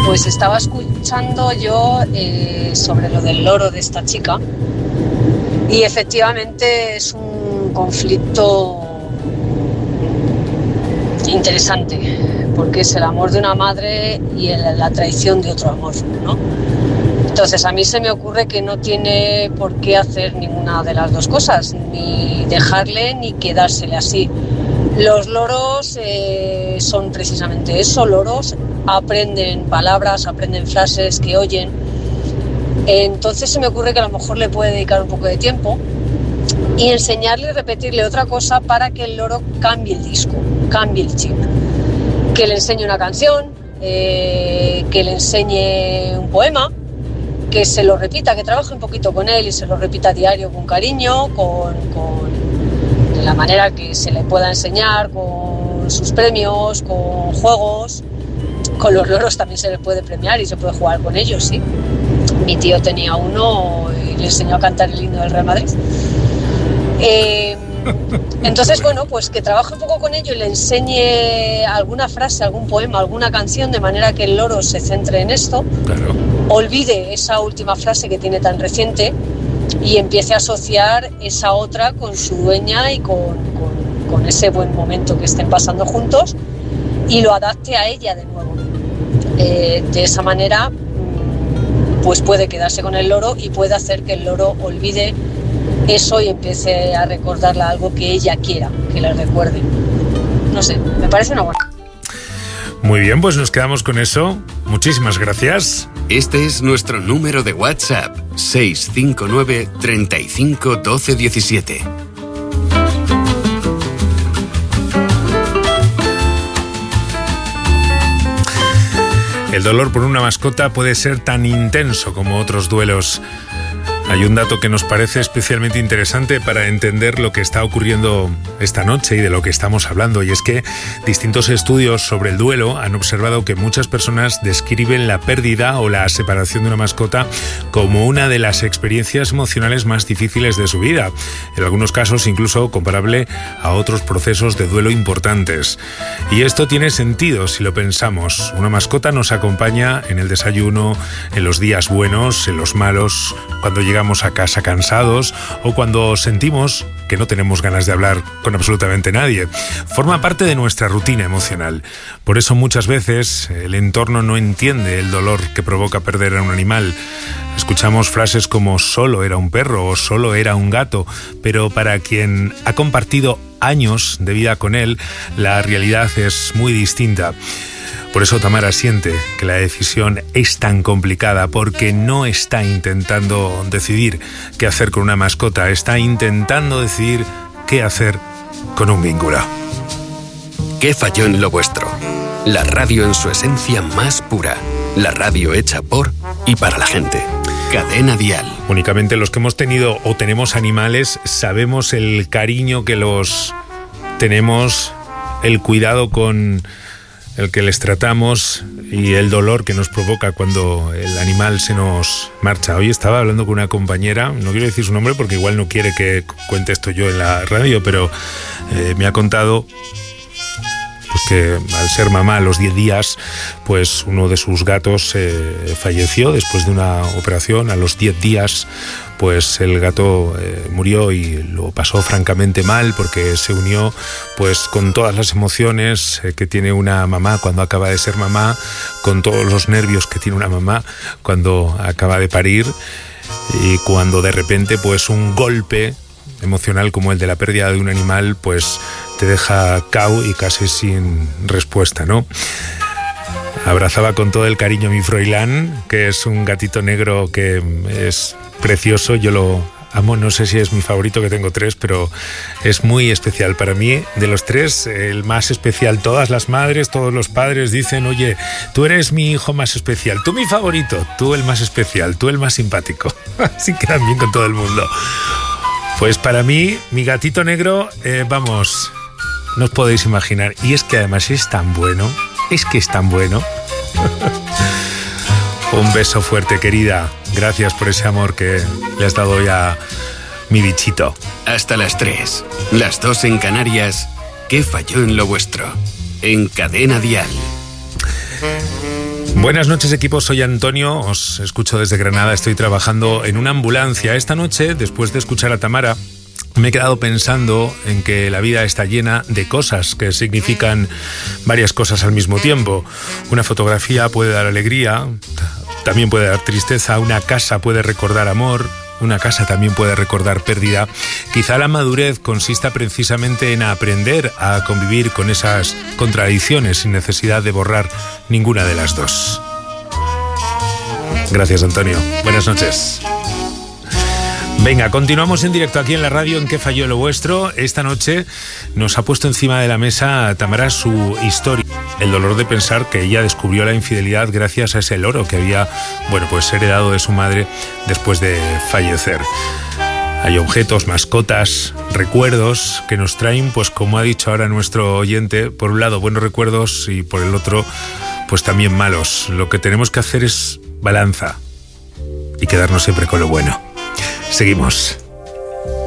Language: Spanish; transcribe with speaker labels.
Speaker 1: Pues estaba escuchando yo sobre lo del loro de esta chica y efectivamente es un conflicto interesante porque es el amor de una madre y la traición de otro amor, ¿no? Entonces a mí se me ocurre que no tiene por qué hacer ninguna de las dos cosas, ni dejarle ni quedársele así. Los loros son precisamente eso, loros, aprenden palabras, aprenden frases que oyen. Entonces se me ocurre que a lo mejor le puede dedicar un poco de tiempo y enseñarle y repetirle otra cosa para que el loro cambie el disco, cambie el chip. Que le enseñe una canción, que le enseñe un poema, que se lo repita, que trabaje un poquito con él y se lo repita a diario con cariño, de la manera que se le pueda enseñar, con sus premios, con juegos. Con los loros también se les puede premiar y se puede jugar con ellos, sí. Mi tío tenía uno y le enseñó a cantar el himno del Real Madrid. Entonces, bueno, pues que trabaje un poco con ello y le enseñe alguna frase, algún poema, alguna canción, de manera que el loro se centre en esto, claro. Olvide esa última frase que tiene tan reciente y empiece a asociar esa otra con su dueña y con ese buen momento que estén pasando juntos y lo adapte a ella de nuevo. De esa manera, pues puede quedarse con el loro y puede hacer que el loro olvide eso y empiece a recordarle algo que ella quiera, que le recuerde. No sé, me parece una buena.
Speaker 2: Muy bien, pues nos quedamos con eso. Muchísimas gracias.
Speaker 3: Este es nuestro número de WhatsApp, 659 35 12 17.
Speaker 2: El dolor por una mascota puede ser tan intenso como otros duelos. Hay un dato que nos parece especialmente interesante para entender lo que está ocurriendo esta noche y de lo que estamos hablando, y es que distintos estudios sobre el duelo han observado que muchas personas describen la pérdida o la separación de una mascota como una de las experiencias emocionales más difíciles de su vida, en algunos casos incluso comparable a otros procesos de duelo importantes. Y esto tiene sentido si lo pensamos. Una mascota nos acompaña en el desayuno, en los días buenos, en los malos, cuando llegamos a casa cansados o cuando sentimos que no tenemos ganas de hablar con absolutamente nadie. Forma parte de nuestra rutina emocional. Por eso muchas veces el entorno no entiende el dolor que provoca perder a un animal. Escuchamos frases como solo era un perro o solo era un gato, pero para quien ha compartido años de vida con él, la realidad es muy distinta. Por eso Tamara siente que la decisión es tan complicada, porque no está intentando decidir qué hacer con una mascota, está intentando decidir qué hacer con un vínculo.
Speaker 3: ¿Qué falló en lo vuestro? La radio en su esencia más pura. La radio hecha por y para la gente. Cadena Dial.
Speaker 2: Únicamente los que hemos tenido o tenemos animales sabemos el cariño que los tenemos, el cuidado con el que les tratamos y el dolor que nos provoca cuando el animal se nos marcha. Hoy estaba hablando con una compañera, no quiero decir su nombre porque igual no quiere que cuente esto yo en la radio, pero me ha contado pues que al ser mamá a los 10 días, pues uno de sus gatos falleció después de una operación. A los 10 días, pues el gato murió y lo pasó francamente mal porque se unió pues con todas las emociones que tiene una mamá cuando acaba de ser mamá, con todos los nervios que tiene una mamá cuando acaba de parir, y cuando de repente pues un golpe emocional como el de la pérdida de un animal pues te deja cao y casi sin respuesta, ¿no? Abrazaba con todo el cariño a mi Froilán, que es un gatito negro que es precioso. Yo lo amo, no sé si es mi favorito, que tengo 3, pero es muy especial. Para mí, de los 3, el más especial. Todas las madres, todos los padres dicen, oye, tú eres mi hijo más especial, tú mi favorito, tú el más especial, tú el más simpático. Así quedan bien con todo el mundo. Pues para mí, mi gatito negro, vamos, no os podéis imaginar. Y es que además es tan bueno, es que es tan bueno. Un beso fuerte, querida. Gracias por ese amor que le has dado hoy a mi bichito.
Speaker 3: Hasta las 3, las 2 en Canarias. ¿Qué falló en lo vuestro? En Cadena Dial.
Speaker 2: Buenas noches, equipo, soy Antonio, os escucho desde Granada, estoy trabajando en una ambulancia. Esta noche, después de escuchar a Tamara, me he quedado pensando en que la vida está llena de cosas que significan varias cosas al mismo tiempo. Una fotografía puede dar alegría, también puede dar tristeza, una casa puede recordar amor, una casa también puede recordar pérdida. Quizá la madurez consista precisamente en aprender a convivir con esas contradicciones sin necesidad de borrar ninguna de las dos. Gracias, Antonio. Buenas noches. Venga, continuamos en directo aquí en la radio en ¿Qué falló lo vuestro? Esta noche nos ha puesto encima de la mesa Tamara su historia. El dolor de pensar que ella descubrió la infidelidad gracias a ese loro que había, heredado de su madre después de fallecer. Hay objetos, mascotas, recuerdos que nos traen, pues como ha dicho ahora nuestro oyente, por un lado buenos recuerdos y por el otro, pues también malos. Lo que tenemos que hacer es balanza y quedarnos siempre con lo bueno. Seguimos.